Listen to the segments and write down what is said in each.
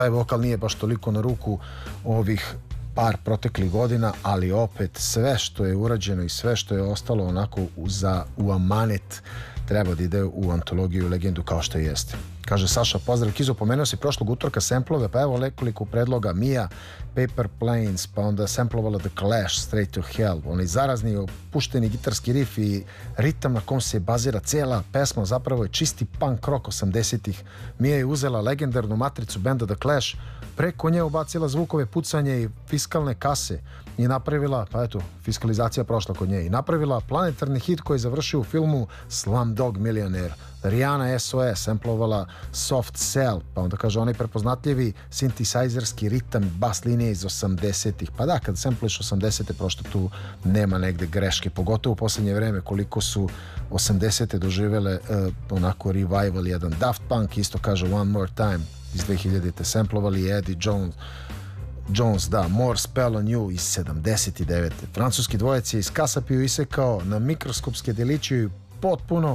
taj vokal nije baš toliko na ruku ovih par proteklih godina, ali opet sve što je urađeno i sve što je ostalo onako u amanet treba da ide u antologiju, legendu kao što jeste. Kaže Saša, pozdrav Kizo, pomenuo si prošlog utorka semplove, pa evo nekoliko predloga: Mia, Paper Planes, pa onda semplovala The Clash, Straight to Hell, onaj zarazni opušteni gitarski riff i ritam na kom se bazira cijela pesma, zapravo je čisti punk rock 80-ih. Mia je uzela legendarnu matricu benda The Clash, preko nje ubacila zvukove pucanje i fiskalne kase i napravila, pa eto, fiskalizacija prošla kod nje, i napravila planetarni hit koji je završio u filmu Slumdog Millionaire. Rihanna SOS samplovala Soft Cell, pa onda kaže onaj prepoznatljivi synthesizerski ritam bas linije iz 80-ih. Pa da, kad sampliš 80-te, prošto tu nema negde greške, pogotovo u posljednje vreme koliko su 80-te doživele onako revival jedan. Daft Punk isto kaže One More Time iz 2000-te, samplovali Eddie Jones, da, More Spell on You iz 79. Francuski dvojac je iz kasapiju isekao na mikroskopske deliće i potpuno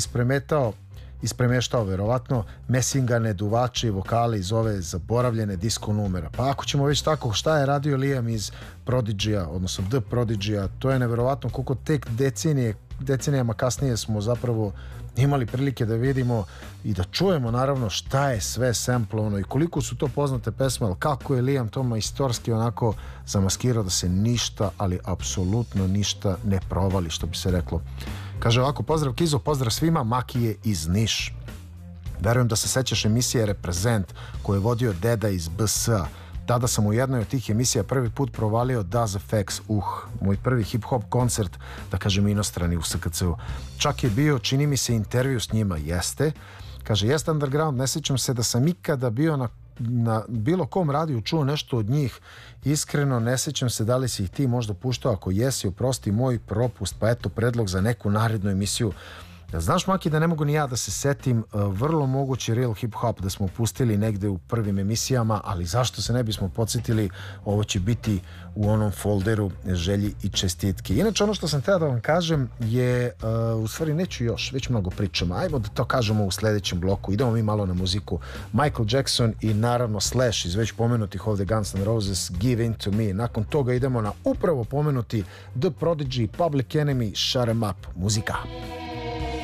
ispremeštao verovatno mesingane duvače i vokale iz ove zaboravljene disco numera. Pa ako ćemo već tako, šta je radio Liam iz Prodigy-a, odnosno The Prodigy-a, to je neverovatno koliko tek decenijama kasnije smo zapravo imali prilike da vidimo i da čujemo naravno šta je sve samplovano i koliko su to poznate pesme, ali kako je Liam to majstorski onako zamaskirao da se ništa, ali apsolutno ništa ne provali, što bi se reklo. Kaže ovako, pozdrav Kizo, pozdrav svima, Maki je iz Niš. Verujem da se sećaš emisije Reprezent koju je vodio deda iz BS-a. Tada sam u jednoj od tih emisija prvi put provalio Das FX, moj prvi hip-hop koncert, da kažem inostrani u SKC-u. Čak je bio, čini mi se, intervju s njima, jeste. Kaže, jeste underground, ne sjećam se da sam ikada bio na bilo kom radiju čuo nešto od njih. Iskreno, ne sjećam se da li si ih ti možda puštao, ako jesi, oprosti moj propust, pa eto predlog za neku narednu emisiju. Znaš, Maki, da ne mogu ni ja da se setim, vrlo mogući real hip-hop da smo pustili negde u prvim emisijama, ali zašto se ne bismo podsjetili, ovo će biti u onom folderu želji i čestitke. Inače, ono što sam htio da vam kažem je, u stvari neću još, već mnogo pričamo, ajmo da to kažemo u sledećem bloku, idemo mi malo na muziku. Michael Jackson i naravno Slash iz već pomenutih ovde Guns N' Roses, Give In To Me. Nakon toga idemo na upravo pomenuti The Prodigy, Public Enemy, Shut 'Em Up, muzika.